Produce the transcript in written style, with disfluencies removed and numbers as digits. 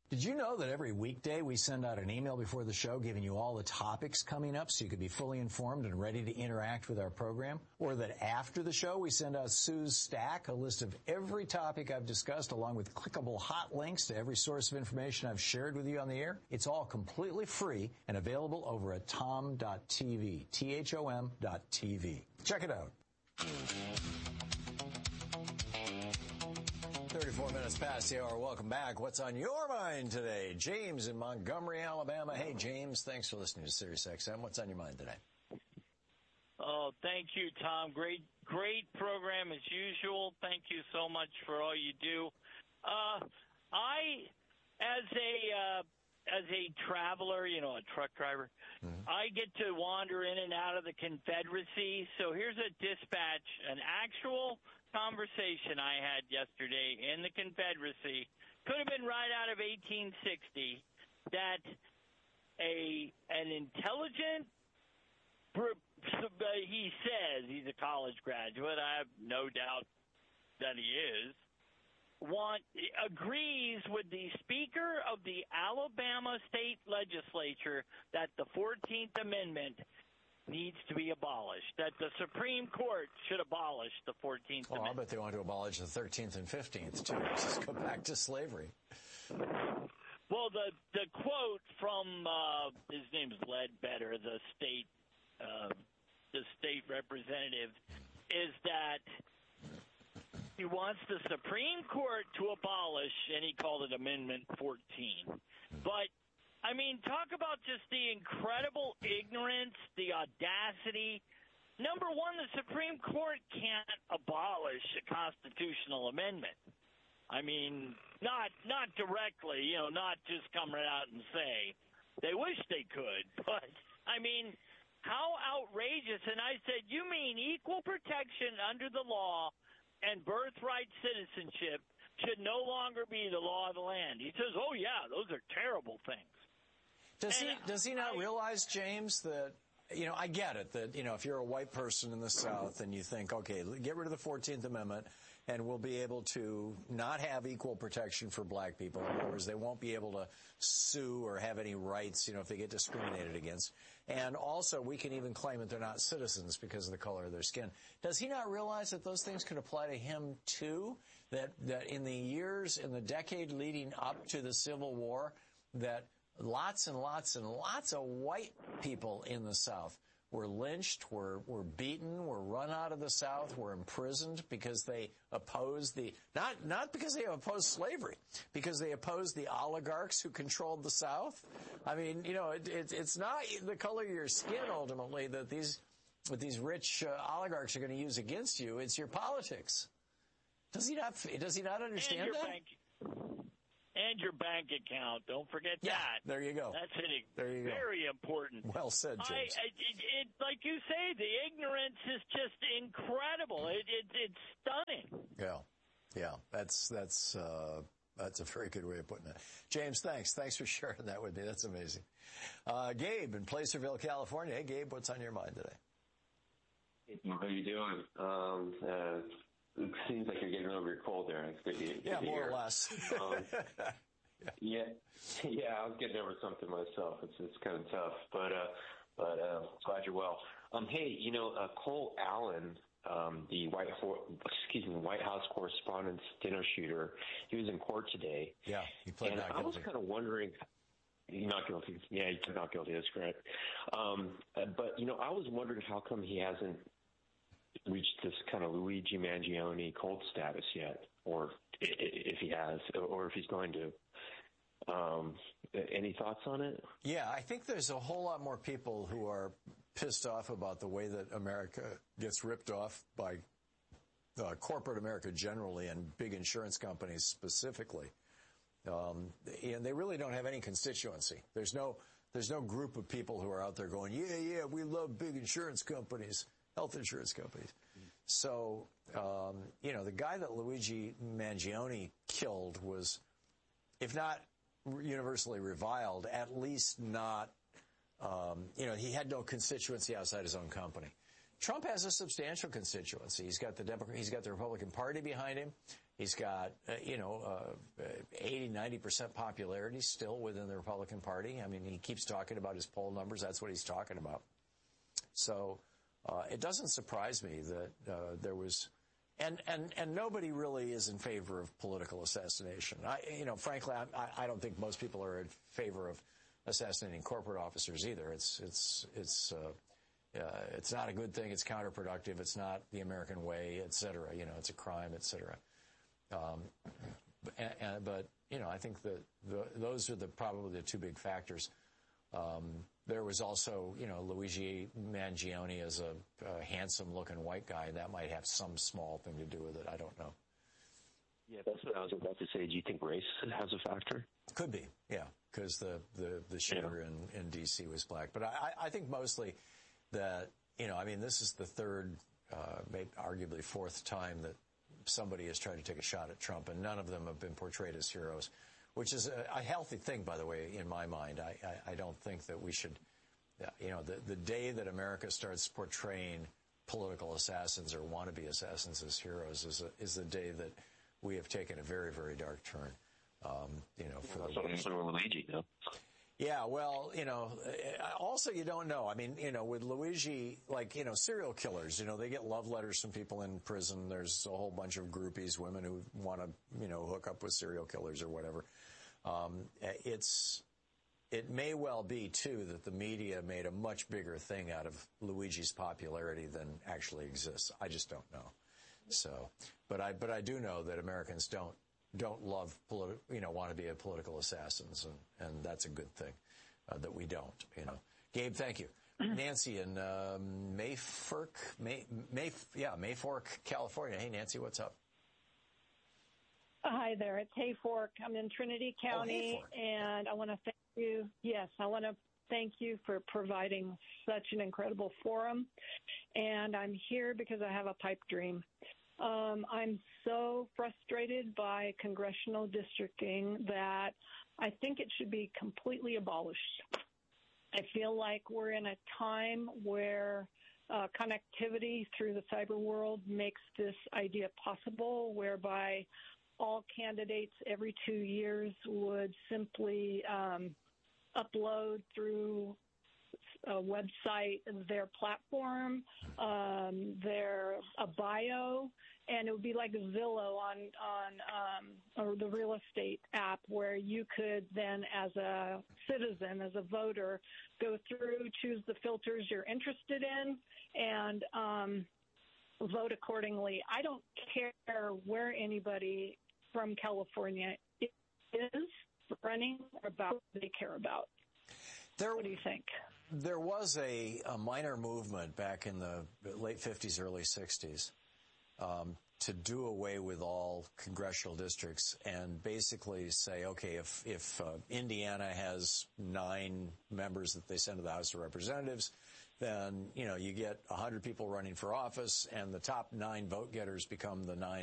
Did you know that every weekday we send out an email before the show giving you all the topics coming up so you could be fully informed and ready to interact with our program? Or that after the show we send out Sue's Stack, a list of every topic I've discussed along with clickable hot links to every source of information I've shared with you on the air? It's all completely free and available over at tom.tv, THOM.tv. Check it out. 34 minutes past the hour. Welcome back. What's on your mind today? James in Montgomery, Alabama. Hey, James, thanks for listening to Sirius XM. What's on your mind today? Oh, thank you, Tom. Great program as usual. Thank you so much for all you do. As a traveler, a truck driver, I get to wander in and out of the Confederacy. So here's a dispatch, an actual conversation I had yesterday in the Confederacy. Could have been right out of 1860, that an intelligent, he says he's a college graduate, I have no doubt that he is, agrees with the Speaker of the Alabama State Legislature that the 14th Amendment needs to be abolished, that the Supreme Court should abolish the 14th Amendment. I bet they want to abolish the 13th and 15th, too. Just go back to slavery. Well, the quote from, his name's Ledbetter, the state representative, is that he wants the Supreme Court to abolish, and he called it Amendment 14. But I mean, talk about just the incredible ignorance, the audacity. Number one, the Supreme Court can't abolish a constitutional amendment. I mean, not directly, not just come right out and say. They wish they could, but, I mean, how outrageous. And I said, you mean equal protection under the law and birthright citizenship should no longer be the law of the land. He says, oh, yeah, those are terrible things. Does he not realize, James, that, I get it, that, if you're a white person in the South and you think, okay, get rid of the 14th Amendment and we'll be able to not have equal protection for black people. In other words, they won't be able to sue or have any rights, if they get discriminated against. And also, we can even claim that they're not citizens because of the color of their skin. Does he not realize that those things could apply to him, too? That in the decade leading up to the Civil War, that lots and lots and lots of white people in the South were lynched, were beaten, were run out of the South, were imprisoned because they opposed not because they opposed slavery, because they opposed the oligarchs who controlled the South. I mean, it's not the color of your skin ultimately that these rich oligarchs are going to use against you. It's your politics. Does he not understand that? And your bank account. Don't forget that. There you go. That's very important. Well said, James. Like you say, the ignorance is just incredible. It's stunning. Yeah. That's a very good way of putting it. James, thanks. Thanks for sharing that with me. That's amazing. Gabe in Placerville, California. Hey, Gabe, what's on your mind today? How are you doing? It seems like you're getting over your cold there. It's good to more hear. or less. Yeah, I was getting over something myself. It's kind of tough, but glad you're well. Hey, Cole Allen, the White House Correspondents' dinner shooter, he was in court today. Yeah, he pled not guilty. I was kind of wondering. Not guilty. Yeah, he's not guilty. That's correct. But I was wondering how come he hasn't reached this kind of Luigi Mangione cult status yet, or if he has, or if he's going to. Any thoughts on it? Yeah, I think there's a whole lot more people who are pissed off about the way that America gets ripped off by corporate America generally and big insurance companies specifically. And they really don't have any constituency. There's no group of people who are out there going, yeah, we love big insurance companies. Health insurance companies. So, the guy that Luigi Mangione killed was, if not universally reviled, at least not, he had no constituency outside his own company. Trump has a substantial constituency. He's got the Republican Party behind him. He's got, 80, 90% popularity still within the Republican Party. I mean, he keeps talking about his poll numbers. That's what he's talking about. So it doesn't surprise me that there was, and nobody really is in favor of political assassination. Frankly, I don't think most people are in favor of assassinating corporate officers either. It's not a good thing. It's counterproductive. It's not the American way, et cetera. It's a crime, et cetera. But I think that those are probably the two big factors. There was also, Luigi Mangione as a handsome-looking white guy. That might have some small thing to do with it. I don't know. Yeah, that's what I was about to say. Do you think race has a factor? Could be, yeah, because the shooter in D.C. was black. But I think mostly that, this is the third, maybe arguably fourth time that somebody has tried to take a shot at Trump, and none of them have been portrayed as heroes, which is a healthy thing, by the way, in my mind. I don't think that we should, the day that America starts portraying political assassins or wannabe assassins as heroes is the day that we have taken a very, very dark turn. That's what happened with Luigi, though. Yeah, well, also you don't know. I mean, with Luigi, serial killers, they get love letters from people in prison. There's a whole bunch of groupies, women who want to, hook up with serial killers or whatever. It may well be, too, that the media made a much bigger thing out of Luigi's popularity than actually exists. I just don't know. So, but I do know that Americans don't love, want to be political assassins, and that's a good thing that we don't. Gabe, thank you. Nancy in Mayfork, California. Hey, Nancy, what's up? Hi there. It's Hayfork. I'm in Trinity County, and I want to thank you. Yes, I want to thank you for providing such an incredible forum. And I'm here because I have a pipe dream. I'm so frustrated by congressional districting that I think it should be completely abolished. I feel like we're in a time where connectivity through the cyber world makes this idea possible, whereby all candidates every 2 years would simply upload through a website their platform, a bio, and it would be like Zillow or the real estate app, where you could then, as a citizen, as a voter, go through, choose the filters you're interested in, and vote accordingly. I don't care where anybody from California is running or about what they care about. What do you think? There was a minor movement back in the late 50s, early 60s to do away with all congressional districts and basically say, okay, if Indiana has 9 members that they send to the House of Representatives, then, you get 100 people running for office, and the top 9 vote getters become the 9